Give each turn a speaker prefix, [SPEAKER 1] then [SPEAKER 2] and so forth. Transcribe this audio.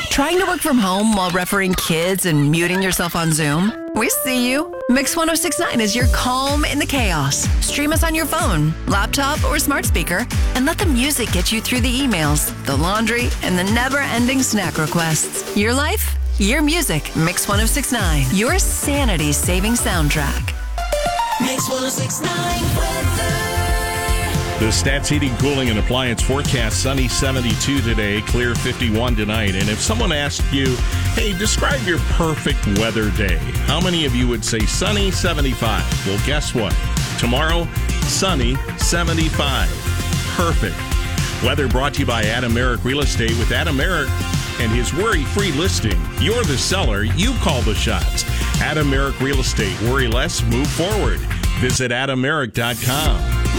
[SPEAKER 1] Trying to work from home while refereeing kids and muting yourself on Zoom? We see you. Mix 1069 is your calm in the chaos. Stream us on your phone, laptop, or smart speaker, and let the music get you through the emails, the laundry, and the never-ending snack requests. Your life, your music. Mix 1069, your sanity-saving soundtrack.
[SPEAKER 2] Mix 1069 weather.
[SPEAKER 3] The Stats Heating, Cooling, and Appliance forecast: sunny 72 today, clear 51 tonight. And if someone asked you, hey, describe your perfect weather day, how many of you would say sunny 75? Well, guess what? Tomorrow, sunny 75. Perfect. Weather brought to you by Adam Merrick Real Estate. With Adam Merrick and his worry-free listing, you're the seller, you call the shots. Adam Merrick Real Estate. Worry less, move forward. Visit AdamMerrick.com.